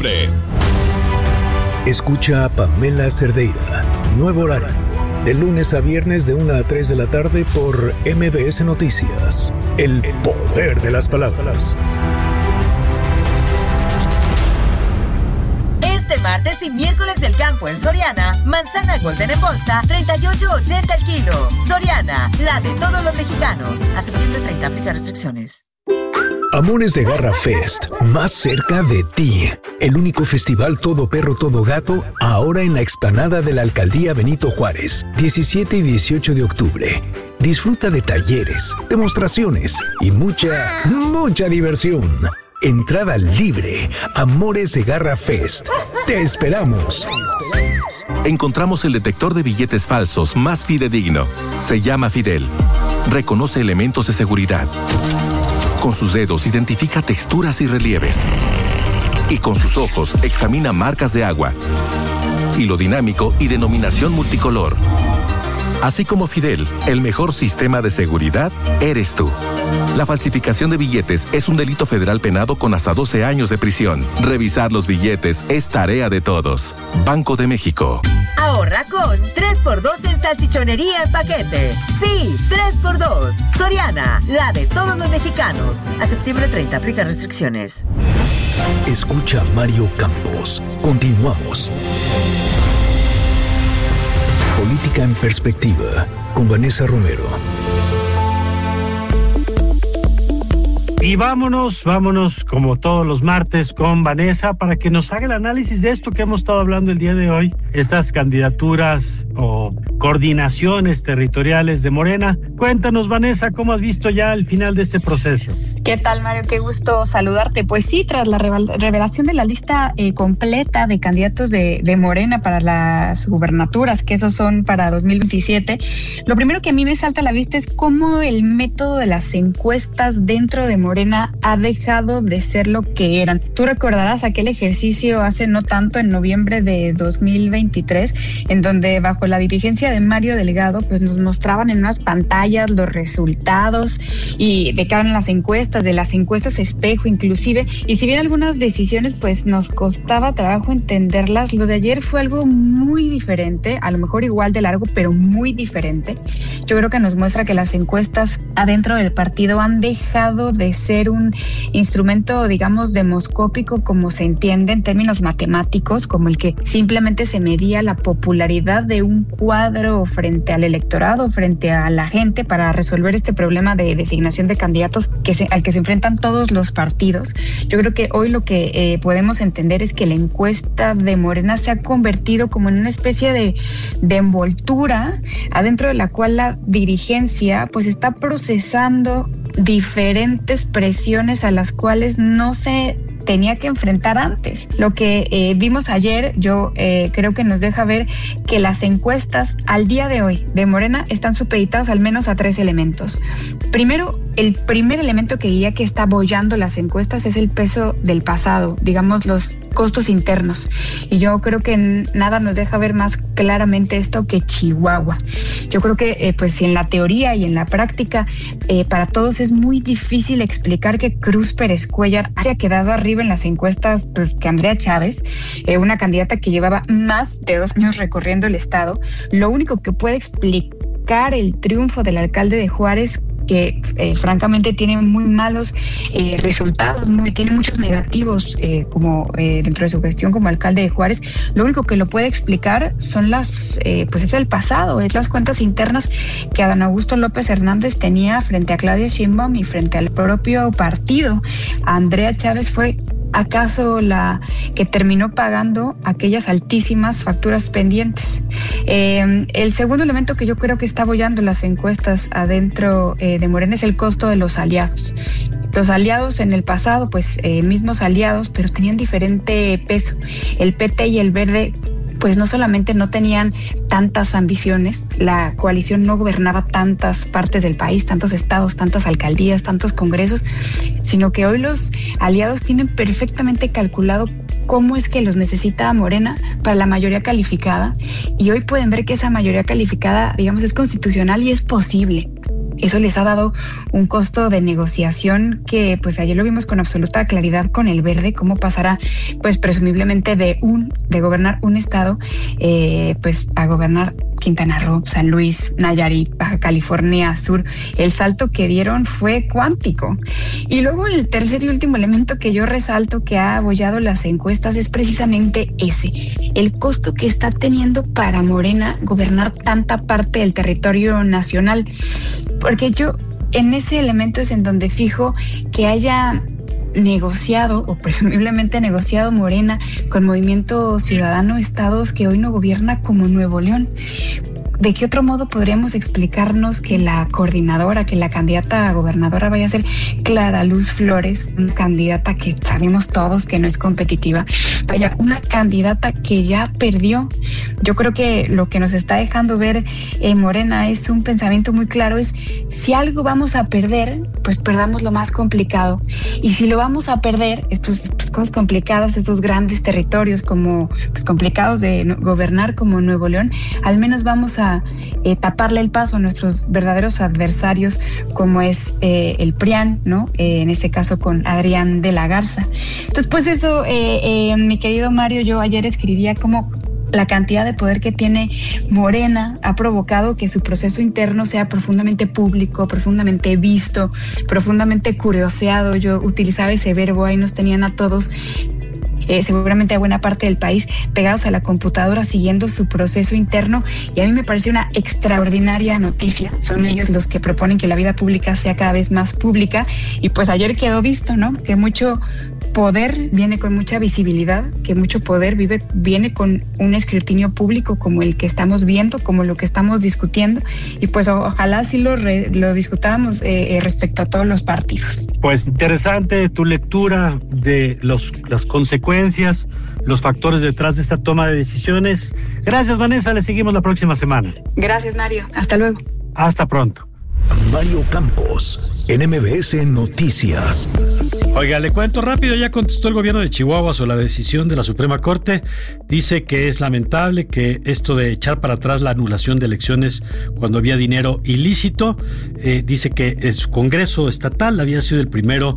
diciembre. Escucha a Pamela Cerdeira. Nuevo horario. De lunes a viernes de 1 a 3 de la tarde por MBS Noticias. El poder de las palabras. Este martes y miércoles del campo en Soriana, manzana Golden en bolsa, 38.80 el kilo. Soriana, la de todos los mexicanos. A septiembre 30 aplica restricciones. Amores de Garra Fest, más cerca de ti. El único festival todo perro, todo gato, ahora en la explanada de la Alcaldía Benito Juárez, 17 y 18 de octubre. Disfruta de talleres, demostraciones y mucha diversión. Entrada libre. Amores de Garra Fest. Te esperamos. Encontramos el detector de billetes falsos más fidedigno. Se llama Fidel. Reconoce elementos de seguridad. Con sus dedos identifica texturas y relieves. Y con sus ojos examina marcas de agua, hilo dinámico y denominación multicolor. Así como Fidel, el mejor sistema de seguridad eres tú. La falsificación de billetes es un delito federal penado con hasta 12 años de prisión. Revisar los billetes es tarea de todos. Banco de México. Ahorra con 3x2 en salchichonería en paquete. Sí, 3x2. Soriana, la de todos los mexicanos. A septiembre 30 aplica restricciones. Escucha a Mario Campos. Continuamos. Política en perspectiva, con Vanessa Romero. Y vámonos como todos los martes con Vanessa para que nos haga el análisis de esto que hemos estado hablando el día de hoy, estas candidaturas o coordinaciones territoriales de Morena. Cuéntanos, Vanessa, ¿cómo has visto ya el final de este proceso? ¿Qué tal, Mario? Qué gusto saludarte. Pues sí, tras la revelación de la lista completa de candidatos de Morena para las gubernaturas, que esos son para 2027, lo primero que a mí me salta a la vista es cómo el método de las encuestas dentro de Morena ha dejado de ser lo que eran. Tú recordarás aquel ejercicio hace no tanto, en noviembre de 2023, en donde bajo la dirigencia de Mario Delgado, pues nos mostraban en unas pantallas los resultados y de cada una de las encuestas, de las encuestas espejo inclusive, y si bien algunas decisiones pues nos costaba trabajo entenderlas, lo de ayer fue algo muy diferente, a lo mejor igual de largo, pero muy diferente. Yo creo que nos muestra que las encuestas adentro del partido han dejado de ser un instrumento, digamos, demoscópico como se entiende en términos matemáticos, como el que simplemente se medía la popularidad de un cuadro frente al electorado, frente a la gente para resolver este problema de designación de candidatos al que se enfrentan todos los partidos. Yo creo que hoy lo que podemos entender es que la encuesta de Morena se ha convertido como en una especie de envoltura adentro de la cual la dirigencia pues está procesando diferentes presiones a las cuales no se tenía que enfrentar antes. Lo que vimos ayer, yo creo que nos deja ver que las encuestas al día de hoy de Morena están supeditadas al menos a 3 elementos. Primero, el primer elemento que diría que está boyando las encuestas es el peso del pasado, digamos los costos internos. Y yo creo que nada nos deja ver más claramente esto que Chihuahua. Yo creo que pues en la teoría y en la práctica para todos es muy difícil explicar que Cruz Pérez Cuéllar haya quedado arriba en las encuestas pues que Andrea Chávez, una candidata que llevaba más de 2 años recorriendo el estado. Lo único que puede explicar el triunfo del alcalde de Juárez, que francamente tiene muy malos resultados, tiene muchos negativos como dentro de su gestión como alcalde de Juárez. Lo único que lo puede explicar son pues es el pasado, es las cuentas internas que Adán Augusto López Hernández tenía frente a Claudia Sheinbaum y frente al propio partido. Andrea Chávez fue acaso la que terminó pagando aquellas altísimas facturas pendientes. El segundo elemento que yo creo que está boyando las encuestas adentro de Morena es el costo de los aliados. Los aliados en el pasado, pues mismos aliados, pero tenían diferente peso. El PT y el Verde pues no solamente no tenían tantas ambiciones, la coalición no gobernaba tantas partes del país, tantos estados, tantas alcaldías, tantos congresos, sino que hoy los aliados tienen perfectamente calculado cómo es que los necesita Morena para la mayoría calificada, y hoy pueden ver que esa mayoría calificada, digamos, es constitucional y es posible. Eso les ha dado un costo de negociación que pues ayer lo vimos con absoluta claridad con el Verde, cómo pasará pues presumiblemente de gobernar un estado pues a gobernar Quintana Roo, San Luis, Nayarit, Baja California Sur. El salto que dieron fue cuántico. Y luego el tercer y último elemento que yo resalto que ha abollado las encuestas es precisamente ese, el costo que está teniendo para Morena gobernar tanta parte del territorio nacional. Porque yo en ese elemento es en donde fijo que haya negociado o presumiblemente negociado Morena con Movimiento Ciudadano estados que hoy no gobierna, como Nuevo León. ¿De qué otro modo podríamos explicarnos que la coordinadora, que la candidata a gobernadora vaya a ser Clara Luz Flores, una candidata que sabemos todos que no es competitiva, vaya, una candidata que ya perdió? Yo creo que lo que nos está dejando ver Morena es un pensamiento muy claro, es si algo vamos a perder, pues perdamos lo más complicado. Y si lo vamos a perder, estos cosas complicadas, estos grandes territorios como pues complicados de gobernar como Nuevo León, al menos vamos a taparle el paso a nuestros verdaderos adversarios, como es el PRIAN, ¿no? En ese caso con Adrián de la Garza. Entonces, pues eso, mi querido Mario, yo ayer escribía como la cantidad de poder que tiene Morena ha provocado que su proceso interno sea profundamente público, profundamente visto, profundamente curioseado. Yo utilizaba ese verbo, ahí nos tenían a todos, seguramente a buena parte del país, pegados a la computadora siguiendo su proceso interno, y a mí me parece una extraordinaria noticia. Son ellos los que proponen que la vida pública sea cada vez más pública, y pues ayer quedó visto, ¿no? Que mucho poder viene con mucha visibilidad, que mucho poder viene con un escrutinio público como el que estamos viendo, como lo que estamos discutiendo, y pues ojalá sí lo discutamos respecto a todos los partidos. Pues interesante tu lectura de las consecuencias, los factores detrás de esta toma de decisiones. Gracias, Vanessa, le seguimos la próxima semana. Gracias, Mario, hasta luego. Hasta pronto. Mario Campos, en MBS Noticias. Oiga, le cuento rápido, ya contestó el gobierno de Chihuahua sobre la decisión de la Suprema Corte. Dice que es lamentable que esto de echar para atrás la anulación de elecciones cuando había dinero ilícito, dice que su Congreso estatal había sido el primero